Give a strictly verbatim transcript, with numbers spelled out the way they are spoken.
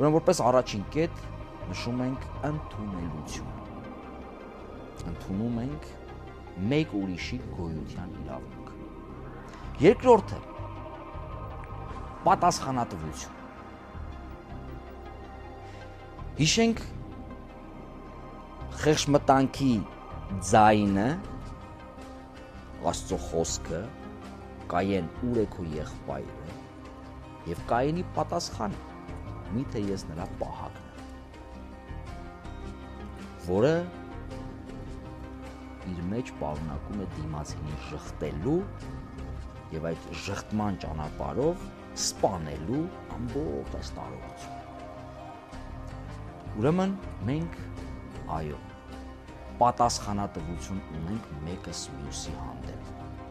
Ուրեմն որպես առաջին կետ նշում ենք ընդունելություն։ Ընդունում ենք մեկ ուրիշի գոյության իրավունք։ Երկրորդը պատասխանատվություն։ Հիշենք խեղճմտանքի ձայնը, Աստծո խոսքը, Կայեն ուր է քո եղբայրը եւ Կայենի պատասխանը, միթե ես նրա պահակն եմ, որը իր մեջ պարունակում է դիմացինի ժխտելու եւ այդ ժխտման ճանապարհով սպանելու ամբողջ այս տարողությունը։ Ուրեմն մենք այո պատասխանատվություն ունենք մեկս մյուսի հանդեպ։